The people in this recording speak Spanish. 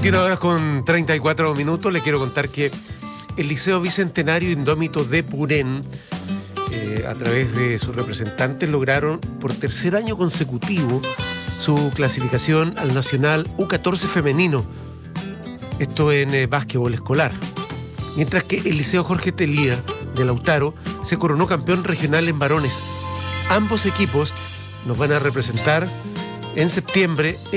21 horas con 34 minutos. Le quiero contar que el Liceo Bicentenario Indómito de Purén, a través de sus representantes, lograron por tercer año consecutivo su clasificación al Nacional U14 femenino. Esto en básquetbol escolar. Mientras que el Liceo Jorge Telía de Lautaro se coronó campeón regional en varones. Ambos equipos nos van a representar en septiembre